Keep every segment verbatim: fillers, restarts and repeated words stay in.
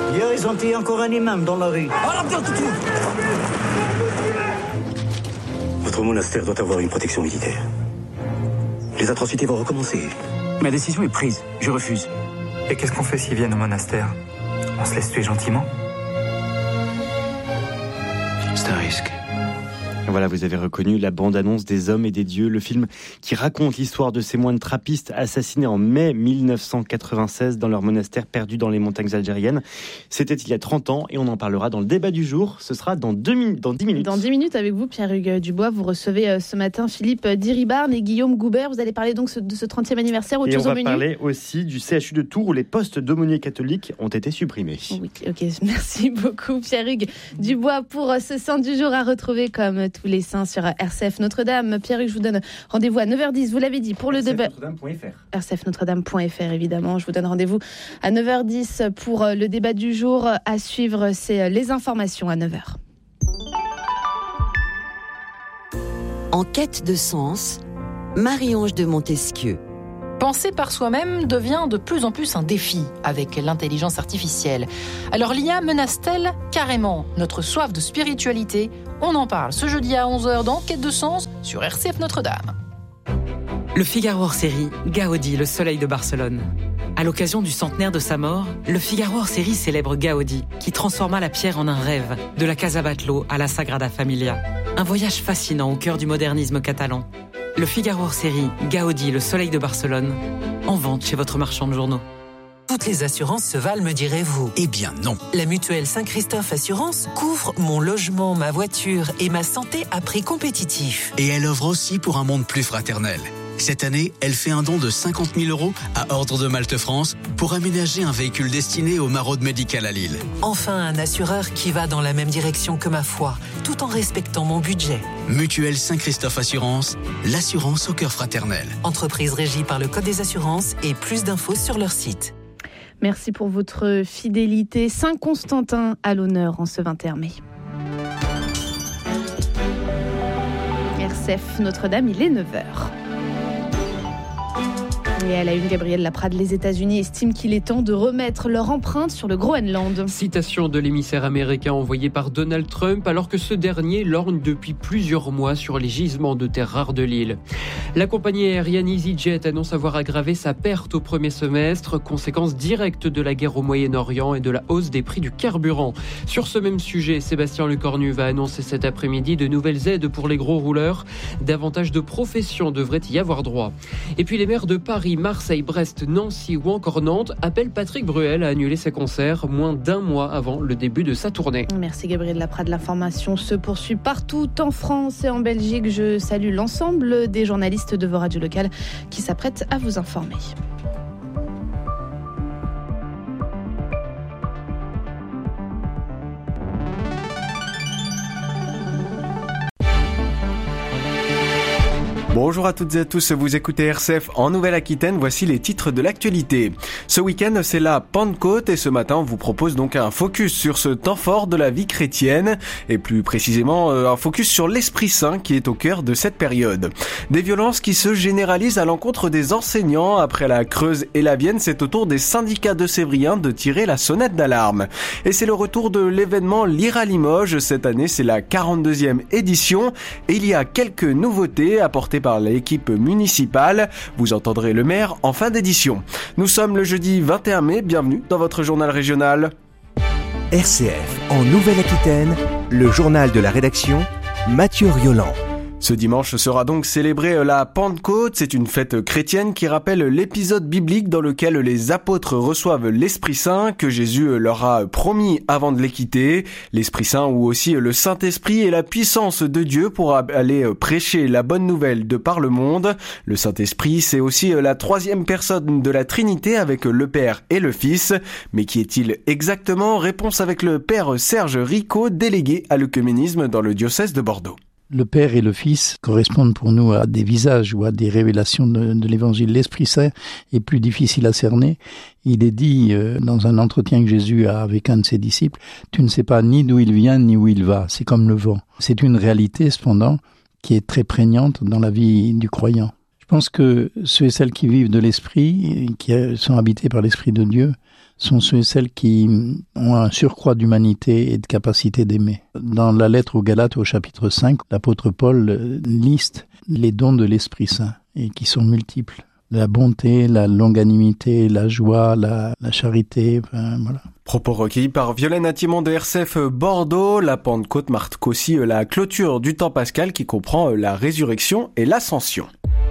Hier, ils ont tué encore un imam dans la rue. Votre monastère doit avoir une protection militaire. Les atrocités vont recommencer. Ma décision est prise. Je refuse. Et qu'est-ce qu'on fait s'ils viennent au monastère? On se laisse tuer gentiment? C'est un risque. Voilà, vous avez reconnu la bande-annonce des Hommes et des Dieux, le film qui raconte l'histoire de ces moines trappistes assassinés en mai dix-neuf cent quatre-vingt-seize dans leur monastère perdu dans les montagnes algériennes. C'était il y a trente ans et on en parlera dans le débat du jour. Ce sera dans, deux min- dans dix minutes. Dans dix minutes avec vous, Pierre-Hugues Dubois. Vous recevez ce matin Philippe Diribarne et Guillaume Goubert. Vous allez parler donc de ce trentième anniversaire. Autre et on chose au va menu. parler aussi du C H U de Tours où les postes d'aumôniers catholiques ont été supprimés. Oui, ok, merci beaucoup Pierre-Hugues Dubois pour ce Saint du jour à retrouver comme tous les saints sur R C F Notre-Dame. Pierre-Hugues, je vous donne rendez-vous à neuf heures dix, vous l'avez dit, pour le débat. R C F Notre Dame point F R. R C F Notre Dame point F R, évidemment. Je vous donne rendez-vous à neuf heures dix pour le débat du jour. À suivre, c'est les informations à neuf heures. En quête de sens, Marie-Ange de Montesquieu. Penser par soi-même devient de plus en plus un défi avec l'intelligence artificielle. Alors l'I A menace-t-elle carrément notre soif de spiritualité? On en parle ce jeudi à onze heures dans Quête de sens sur R C F Notre-Dame. Le Figaro hors série, Gaudi, le soleil de Barcelone. À l'occasion du centenaire de sa mort, le Figaro hors série célèbre Gaudi, qui transforma la pierre en un rêve, de la Casa Batlló à la Sagrada Familia. Un voyage fascinant au cœur du modernisme catalan. Le Figaro hors série, Gaudi, le soleil de Barcelone, en vente chez votre marchand de journaux. Toutes les assurances se valent, me direz-vous? Eh bien non. La mutuelle Saint-Christophe Assurance couvre mon logement, ma voiture et ma santé à prix compétitif. Et elle œuvre aussi pour un monde plus fraternel. Cette année, elle fait un don de cinquante mille euros à Ordre de Malte France pour aménager un véhicule destiné au Maraude Médical à Lille. Enfin, un assureur qui va dans la même direction que ma foi, tout en respectant mon budget. Mutuelle Saint-Christophe Assurance, l'assurance au cœur fraternel. Entreprise régie par le Code des assurances et plus d'infos sur leur site. Merci pour votre fidélité. Saint-Constantin à l'honneur en ce vingt et un mai. R C F Notre-Dame, il est neuf heures. Et à la une, Gabriel Laprade, les États-Unis estiment qu'il est temps de remettre leur empreinte sur le Groenland. Citation de l'émissaire américain envoyé par Donald Trump alors que ce dernier lorgne depuis plusieurs mois sur les gisements de terres rares de l'île. La compagnie aérienne EasyJet annonce avoir aggravé sa perte au premier semestre, conséquence directe de la guerre au Moyen-Orient et de la hausse des prix du carburant. Sur ce même sujet, Sébastien Lecornu va annoncer cet après-midi de nouvelles aides pour les gros rouleurs. Davantage de professions devraient y avoir droit. Et puis les maires de Paris, Marseille, Brest, Nancy ou encore Nantes appellent Patrick Bruel à annuler ses concerts moins d'un mois avant le début de sa tournée. Merci Gabriel Laprade. L'information se poursuit partout en France et en Belgique. Je salue l'ensemble des journalistes de vos radios locales qui s'apprêtent à vous informer. Bonjour à toutes et à tous, vous écoutez R C F en Nouvelle-Aquitaine, voici les titres de l'actualité. Ce week-end, c'est la Pentecôte et ce matin, on vous propose donc un focus sur ce temps fort de la vie chrétienne et plus précisément un focus sur l'Esprit Saint qui est au cœur de cette période. Des violences qui se généralisent à l'encontre des enseignants. Après la Creuse et la Vienne, c'est au tour des syndicats de Sévriens de tirer la sonnette d'alarme. Et c'est le retour de l'événement Lire à Limoges. Cette année, c'est la quarante-deuxième édition et il y a quelques nouveautés apportées par l'équipe municipale. Vous entendrez le maire en fin d'édition. Nous sommes le jeudi vingt et un mai, bienvenue dans votre journal régional. R C F en Nouvelle-Aquitaine, le journal de la rédaction, Mathieu Rioland. Ce dimanche sera donc célébrée la Pentecôte. C'est une fête chrétienne qui rappelle l'épisode biblique dans lequel les apôtres reçoivent l'Esprit Saint que Jésus leur a promis avant de les quitter. L'Esprit Saint ou aussi le Saint-Esprit est la puissance de Dieu pour aller prêcher la bonne nouvelle de par le monde. Le Saint-Esprit, c'est aussi la troisième personne de la Trinité avec le Père et le Fils. Mais qui est-il exactement? Réponse avec le Père Serge Ricot, délégué à l'œcuménisme dans le diocèse de Bordeaux. Le Père et le Fils correspondent pour nous à des visages ou à des révélations de, de l'Évangile. L'Esprit Saint est plus difficile à cerner. Il est dit euh, dans un entretien que Jésus a avec un de ses disciples, « Tu ne sais pas ni d'où il vient ni où il va, c'est comme le vent ». C'est une réalité cependant qui est très prégnante dans la vie du croyant. Je pense que ceux et celles qui vivent de l'esprit, qui sont habités par l'esprit de Dieu, sont ceux et celles qui ont un surcroît d'humanité et de capacité d'aimer. Dans la lettre aux Galates au chapitre cinq, l'apôtre Paul liste les dons de l'Esprit Saint et qui sont multiples. La bonté, la longanimité, la joie, la, la charité, enfin, voilà. Propos recueillis par Violaine Attimon de R C F Bordeaux. La Pentecôte marque aussi la clôture du temps pascal qui comprend la résurrection et l'ascension.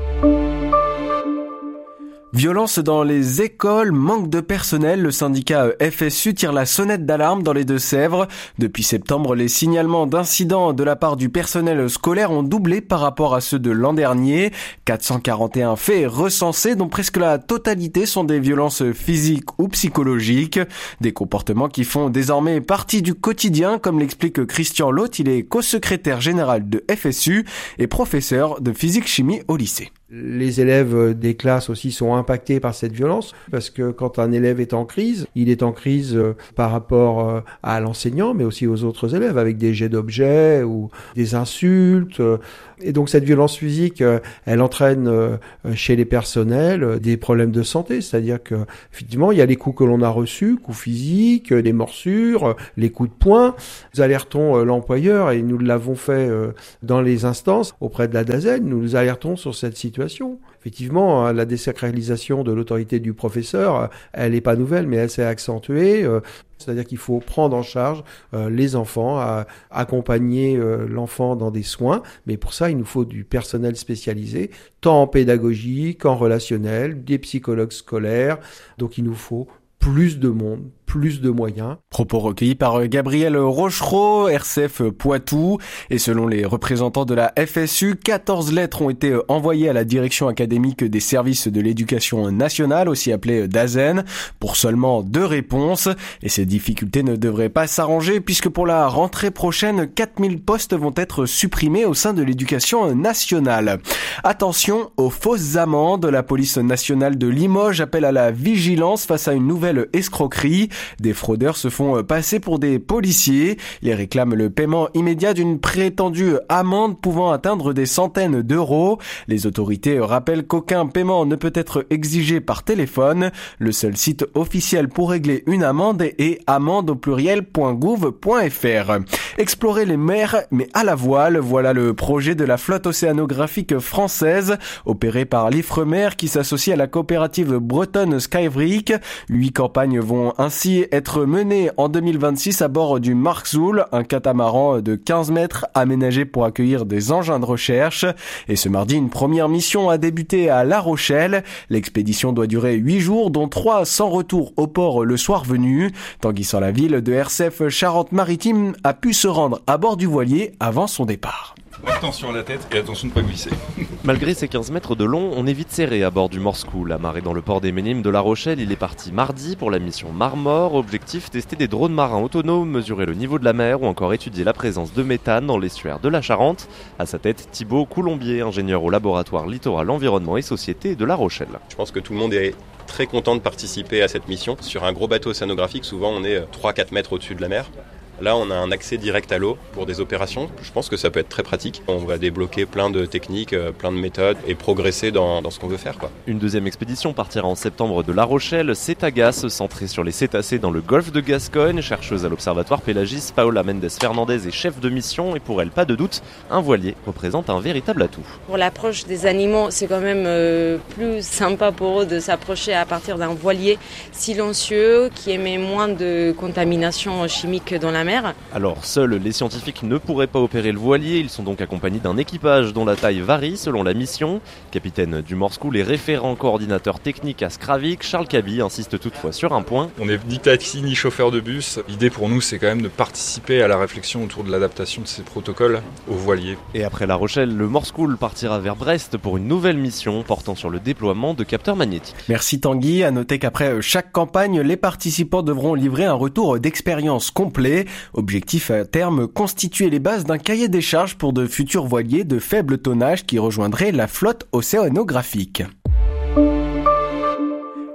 Violence dans les écoles, manque de personnel, le syndicat F S U tire la sonnette d'alarme dans les Deux-Sèvres. Depuis septembre, les signalements d'incidents de la part du personnel scolaire ont doublé par rapport à ceux de l'an dernier. quatre cent quarante et un faits recensés, dont presque la totalité sont des violences physiques ou psychologiques. Des comportements qui font désormais partie du quotidien, comme l'explique Christian Loth. Il est co-secrétaire général de F S U et professeur de physique-chimie au lycée. Les élèves des classes aussi sont impactés par cette violence parce que quand un élève est en crise, il est en crise par rapport à l'enseignant mais aussi aux autres élèves avec des jets d'objets ou des insultes. Et donc cette violence physique, elle entraîne chez les personnels des problèmes de santé, c'est-à-dire que effectivement il y a les coups que l'on a reçus, coups physiques, les morsures, les coups de poing. Nous alertons l'employeur et nous l'avons fait dans les instances auprès de la DAZEN, nous nous alertons sur cette situation. Effectivement, la désacralisation de l'autorité du professeur, elle n'est pas nouvelle, mais elle s'est accentuée. C'est-à-dire qu'il faut prendre en charge euh, les enfants, à, accompagner euh, l'enfant dans des soins, mais pour ça, il nous faut du personnel spécialisé, tant en pédagogie qu'en relationnel, des psychologues scolaires. Donc il nous faut plus de monde, plus de moyens. Propos recueillis par Gabriel Rochereau, R C F Poitou. Et selon les représentants de la F S U, quatorze lettres ont été envoyées à la direction académique des services de l'éducation nationale, aussi appelée DAZEN, pour seulement deux réponses. Et ces difficultés ne devraient pas s'arranger puisque pour la rentrée prochaine, quatre mille postes vont être supprimés au sein de l'éducation nationale. Attention aux fausses amendes. La police nationale de Limoges appelle à la vigilance face à une nouvelle escroquerie. Des fraudeurs se font passer pour des policiers. Ils réclament le paiement immédiat d'une prétendue amende pouvant atteindre des centaines d'euros. Les autorités rappellent qu'aucun paiement ne peut être exigé par téléphone. Le seul site officiel pour régler une amende est amende au pluriel point gouv point f r. Explorer les mers, mais à la voile, voilà le projet de la flotte océanographique française, opérée par l'Ifremer qui s'associe à la coopérative bretonne Skyvric. Huit campagnes vont ainsi être menées en deux mille vingt-six à bord du Markzoul, un catamaran de quinze mètres aménagé pour accueillir des engins de recherche. Et ce mardi, une première mission a débuté à La Rochelle. L'expédition doit durer huit jours, dont trois sans retour au port le soir venu. Tanguy sans la ville de R C F Charente-Maritime a pu se rendre à bord du voilier avant son départ. Attention à la tête et attention de ne pas glisser. Malgré ses quinze mètres de long, on est vite serré à bord du Morskool. Amarré dans le port des Ménimes de La Rochelle, il est parti mardi pour la mission Marmor. Objectif, tester des drones marins autonomes, mesurer le niveau de la mer ou encore étudier la présence de méthane dans l'estuaire de la Charente. À sa tête, Thibaut Coulombier, ingénieur au laboratoire Littoral Environnement et Société de La Rochelle. Je pense que tout le monde est très content de participer à cette mission. Sur un gros bateau océanographique, souvent on est trois à quatre mètres au-dessus de la mer. Là, on a un accès direct à l'eau pour des opérations. Je pense que ça peut être très pratique. On va débloquer plein de techniques, plein de méthodes et progresser dans, dans ce qu'on veut faire, quoi. Une deuxième expédition partira en septembre de La Rochelle. Cétagas, centrée sur les cétacés dans le golfe de Gascogne. Chercheuse à l'Observatoire Pélagis, Paola Mendes Fernandez est chef de mission. Et pour elle, pas de doute, un voilier représente un véritable atout. Pour l'approche des animaux, c'est quand même euh, plus sympa pour eux de s'approcher à partir d'un voilier silencieux qui émet moins de contamination chimique dans la mer. Alors, seuls les scientifiques ne pourraient pas opérer le voilier. Ils sont donc accompagnés d'un équipage dont la taille varie selon la mission. Capitaine du Morskool et référent coordinateur technique à Skravik, Charles Cabi insiste toutefois sur un point. On n'est ni taxi ni chauffeur de bus. L'idée pour nous, c'est quand même de participer à la réflexion autour de l'adaptation de ces protocoles aux voiliers. Et après La Rochelle, le Morskool partira vers Brest pour une nouvelle mission portant sur le déploiement de capteurs magnétiques. Merci Tanguy. À noter qu'après chaque campagne, les participants devront livrer un retour d'expérience complet. Objectif à terme, constituer les bases d'un cahier des charges pour de futurs voiliers de faible tonnage qui rejoindraient la flotte océanographique.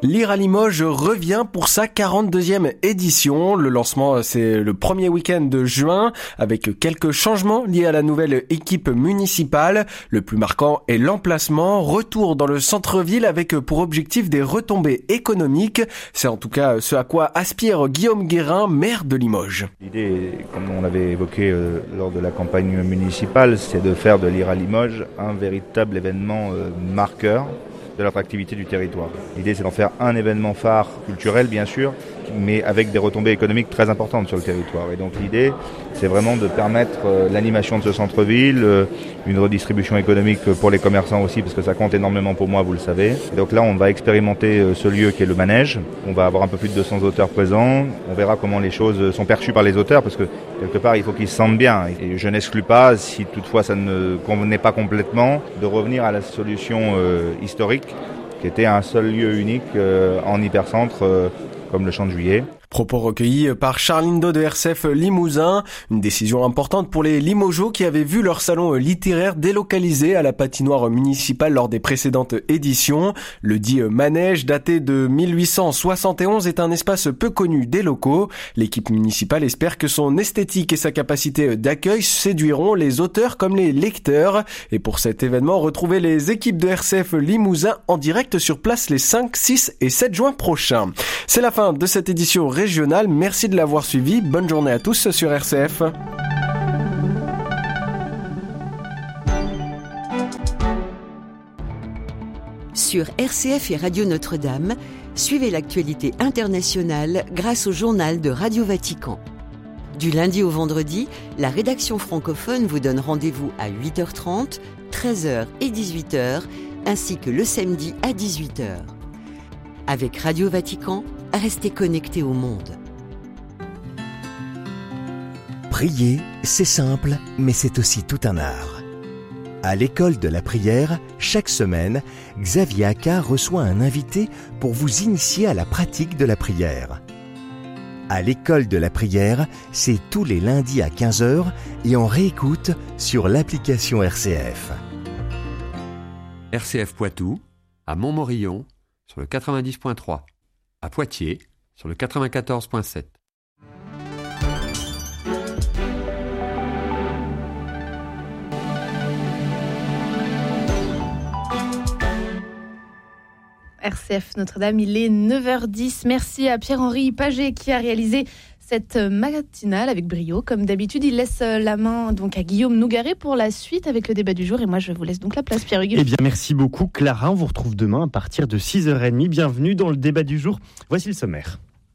Lire à Limoges revient pour sa quarante-deuxième édition. Le lancement, c'est le premier week-end de juin, avec quelques changements liés à la nouvelle équipe municipale. Le plus marquant est l'emplacement, retour dans le centre-ville avec pour objectif des retombées économiques. C'est en tout cas ce à quoi aspire Guillaume Guérin, maire de Limoges. L'idée, comme on l'avait évoqué euh, lors de la campagne municipale, c'est de faire de Lire à Limoges un véritable événement euh, marqueur de l'attractivité du territoire. L'idée, c'est d'en faire un événement phare culturel, bien sûr, mais avec des retombées économiques très importantes sur le territoire. Et donc l'idée, c'est vraiment de permettre euh, l'animation de ce centre-ville, euh, une redistribution économique pour les commerçants aussi, parce que ça compte énormément pour moi, vous le savez. Et donc là, on va expérimenter euh, ce lieu qui est le manège. On va avoir un peu plus de deux cents auteurs présents. On verra comment les choses sont perçues par les auteurs, parce que quelque part, il faut qu'ils se sentent bien. Et je n'exclus pas, si toutefois ça ne convenait pas complètement, de revenir à la solution euh, historique, qui était un seul lieu unique euh, en hypercentre, euh, comme le Champ de Juillet. Propos recueillis par Charline Do de R C F Limousin. Une décision importante pour les Limogeaux qui avaient vu leur salon littéraire délocalisé à la patinoire municipale lors des précédentes éditions. Le dit manège, daté de mille huit cent soixante et onze, est un espace peu connu des locaux. L'équipe municipale espère que son esthétique et sa capacité d'accueil séduiront les auteurs comme les lecteurs. Et pour cet événement, retrouvez les équipes de R C F Limousin en direct sur place les cinq, six et sept juin prochains. C'est la fin de cette édition régionale. Merci de l'avoir suivi. Bonne journée à tous sur R C F. Sur R C F et Radio Notre-Dame, suivez l'actualité internationale grâce au journal de Radio Vatican. Du lundi au vendredi, la rédaction francophone vous donne rendez-vous à huit heures trente, treize heures et dix-huit heures, ainsi que le samedi à dix-huit heures. Avec Radio Vatican, restez connectés au monde. Prier, c'est simple, mais c'est aussi tout un art. À l'école de la prière, chaque semaine, Xavier Accard reçoit un invité pour vous initier à la pratique de la prière. À l'école de la prière, c'est tous les lundis à quinze heures et en réécoute sur l'application R C F. R C F Poitou, à Montmorillon, sur le quatre-vingt-dix point trois. À Poitiers, sur le quatre-vingt-quatorze point sept. R C F Notre-Dame, il est neuf heures dix. Merci à Pierre-Henri Paget qui a réalisé cette matinale avec brio. Comme d'habitude, il laisse la main donc à Guillaume Nougaret pour la suite avec le débat du jour. Et moi, je vous laisse donc la place, Pierre-Hugues. Eh bien, merci beaucoup, Clara. On vous retrouve demain à partir de six heures trente. Bienvenue dans le débat du jour. Voici le sommaire.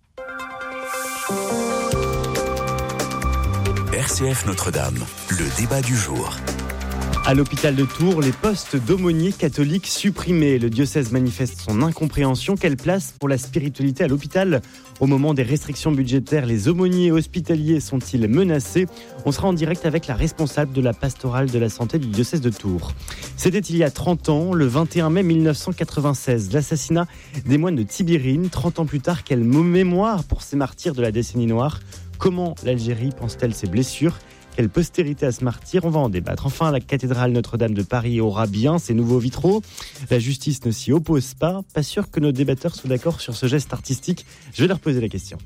R C F Notre-Dame, le débat du jour. À l'hôpital de Tours, les postes d'aumôniers catholiques supprimés. Le diocèse manifeste son incompréhension. Quelle place pour la spiritualité à l'hôpital ? Au moment des restrictions budgétaires, les aumôniers hospitaliers sont-ils menacés ? On sera en direct avec la responsable de la pastorale de la santé du diocèse de Tours. C'était il y a trente ans, le vingt et un mai mille neuf cent quatre-vingt-seize, l'assassinat des moines de Tibérine. trente ans plus tard, quelle mémoire pour ces martyrs de la décennie noire ? Comment l'Algérie pense-t-elle ses blessures ? Quelle postérité à ce martyr ? On va en débattre. Enfin, la cathédrale Notre-Dame de Paris aura bien ses nouveaux vitraux. La justice ne s'y oppose pas. Pas sûr que nos débatteurs soient d'accord sur ce geste artistique. Je vais leur poser la question.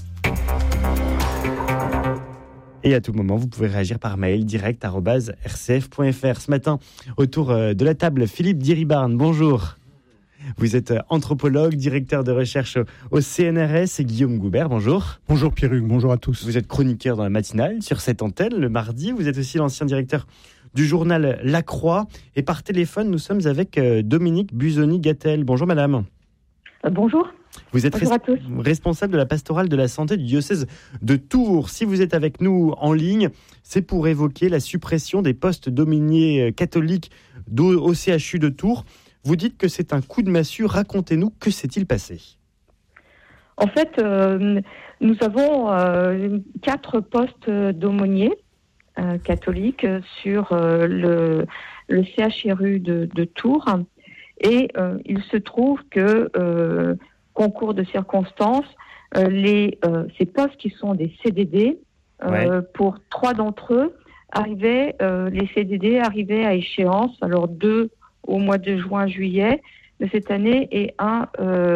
Et à tout moment, vous pouvez réagir par mail direct arobase r c f point f r. Ce matin, autour de la table, Philippe Diribarne, bonjour. Vous êtes anthropologue, directeur de recherche au C N R S, et Guillaume Goubert, bonjour. Bonjour Pierre-Hugues, bonjour à tous. Vous êtes chroniqueur dans la matinale sur cette antenne le mardi. Vous êtes aussi l'ancien directeur du journal La Croix. Et par téléphone, nous sommes avec Dominique Busoni-Gattel. Bonjour madame. Euh, bonjour. Vous êtes bonjour res- responsable de la pastorale de la santé du diocèse de Tours. Si vous êtes avec nous en ligne, c'est pour évoquer la suppression des postes d'aumôniers catholiques au C H U de Tours. Vous dites que c'est un coup de massue. Racontez-nous, que s'est-il passé ? En fait, euh, nous avons euh, quatre postes d'aumôniers euh, catholiques sur euh, le, le C H R U de, de Tours. Et euh, il se trouve que, euh, concours de circonstances, euh, les, euh, ces postes qui sont des C D D, euh, ouais. pour trois d'entre eux, arrivaient, euh, les C D D arrivaient à échéance, alors deux au mois de juin-juillet de cette année et un euh,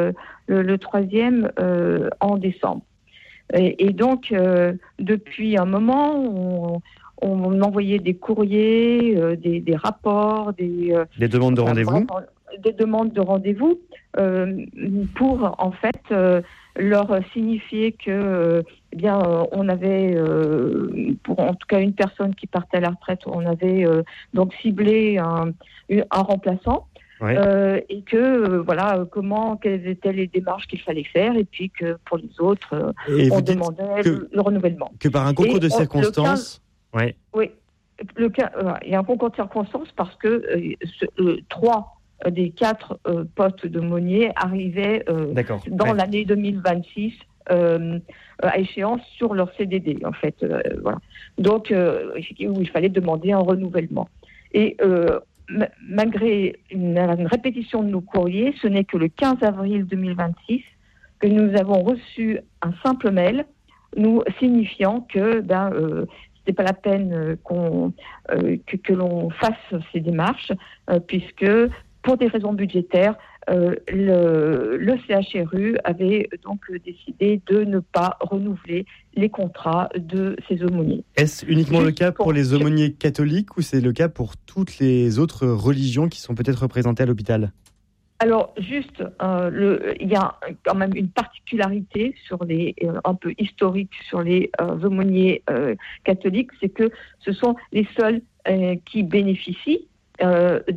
le, le troisième euh, en décembre. Et, et donc, euh, depuis un moment, on, on envoyait des courriers, euh, des, des rapports, des, euh, des demandes de enfin, rendez-vous des demandes de rendez-vous euh, pour, en fait, euh, leur signifier que, euh, eh bien, euh, on avait, euh, pour en tout cas une personne qui partait à la retraite, on avait euh, donc ciblé un, un remplaçant. Ouais. Euh, et que euh, voilà comment quelles étaient les démarches qu'il fallait faire et puis que pour les autres euh, on demandait que, le renouvellement. Que par un concours et de on, circonstances, le quinze, ouais. Oui, le quinze, euh, il y a un concours de circonstances parce que euh, ce, euh, trois des quatre euh, postes d'aumônier arrivaient euh, dans ouais. l'année deux mille vingt-six euh, à échéance sur leur C D D en fait. Euh, voilà. Donc euh, où il fallait demander un renouvellement. Et euh, malgré une, une répétition de nos courriers, ce n'est que le quinze avril deux mille vingt-six que nous avons reçu un simple mail nous signifiant que ben, euh, c'était pas la peine euh, qu'on, euh, que, que l'on fasse ces démarches, euh, puisque pour des raisons budgétaires, euh, le, le C H R U avait donc décidé de ne pas renouveler les contrats de ces aumôniers. Est-ce uniquement Juste le cas pour, pour les aumôniers catholiques ou c'est le cas pour toutes les autres religions qui sont peut-être représentées à l'hôpital ? Alors, juste, euh, le, il y a quand même une particularité sur les, euh, un peu historique sur les euh, aumôniers euh, catholiques, c'est que ce sont les seuls euh, qui bénéficient euh,